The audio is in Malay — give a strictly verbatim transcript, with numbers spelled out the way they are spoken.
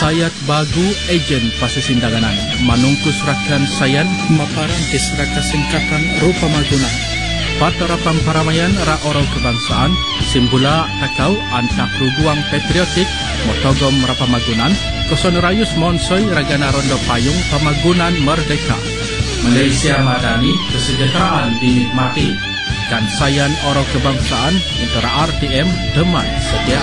Sayat bagu ejen pasisindaganan manungkus rakan sayan maparantis raka singkatan rupa maguna. Patara pamparamaian ra oro kebangsaan simbula takau antak ruguang patriotik motogom rapamagunan kosonurayus monsoy ragana rondo payung pamagunan merdeka. Malaysia Madani kesejahteraan dinikmati dan sayan oro kebangsaan intera R T M Deman setia